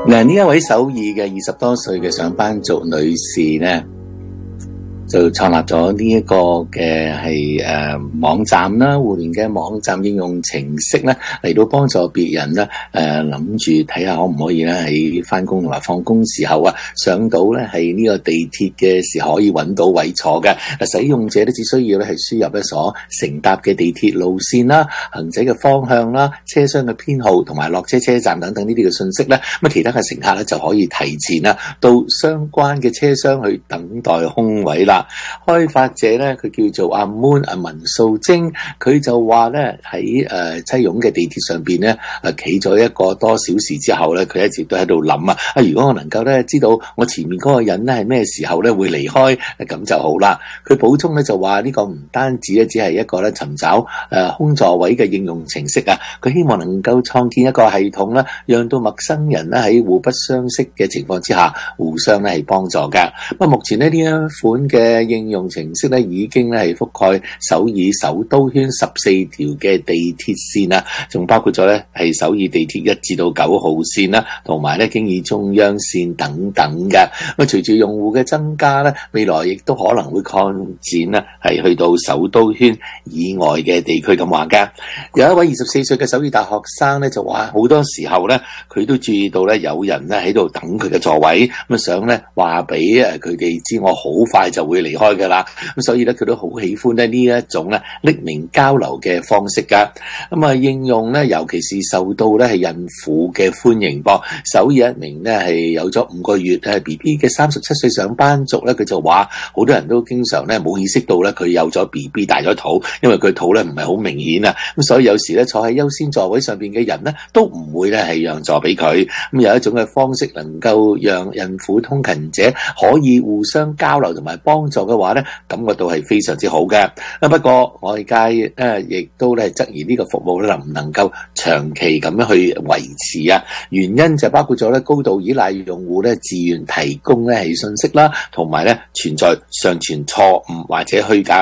嗱，呢一位首爾嘅20多歲嘅上班族女士呢，就創立咗呢一個嘅係網站啦，互聯嘅網站應用程式咧，嚟到幫助別人咧，諗住睇下可唔可以咧喺翻工同埋放工時候啊，上到咧係呢個地鐵嘅時候可以揾到位坐嘅。使用者咧只需要咧係輸入一所乘搭嘅地鐵路線啦、行駛嘅方向啦、車廂嘅編號同埋落車車站等等呢啲嘅信息咧，咁其他嘅乘客咧就可以提前啦到相關嘅車廂去等待空位啦。開發者咧佢叫做阿 Moon 文素貞，佢就話咧喺擠擁嘅地鐵上邊咧企咗一個多小時之後咧，佢一直都喺度諗啊，如果我能夠咧知道我前面嗰個人咧係咩時候咧會離開，咁就好啦。佢補充咧就話呢個唔單止咧只係一個咧尋找空座位嘅應用程式啊，佢希望能夠創建一個系統咧，讓到陌生人咧喺互不相識嘅情況之下互相咧係幫助嘅。咁目前呢一款嘅應用程式咧已經咧係覆蓋首爾首都圈14條嘅地鐵線啦，仲包括咗咧係首爾地鐵1至到9號線啦，同埋咧京義中央線等等嘅。咁隨住用戶嘅增加咧，未來亦都可能會擴展啦，係去到首都圈以外嘅地區咁話嘅。有一位24歲嘅首爾大學生咧就話，好多時候咧佢都注意到咧有人咧喺度等佢嘅座位，咁想咧話俾佢哋知我好快就會離開㗎啦。咁所以咧佢都好喜歡咧呢一種咧匿名交流嘅方式㗎。咁應用咧尤其是受到咧係孕婦嘅歡迎噃。首爾一名咧係有咗5個月BB 嘅37歲上班族咧，佢就話好多人都經常咧冇意識到咧佢有咗 BB 大咗肚，因為佢肚咧唔係好明顯啊。咁所以有時咧坐喺優先座位上邊嘅人咧都唔會咧係讓座俾佢。咁有一種嘅方式能夠讓孕婦通勤者可以互相交流同埋幫助嘅話咧，感覺到係非常之好嘅。不過外界亦都咧質疑呢個服務咧能唔能夠長期咁樣去維持啊？原因就包括咗咧高度依賴用戶咧自願提供咧係信息啦，同埋咧存在上傳錯誤或者虛假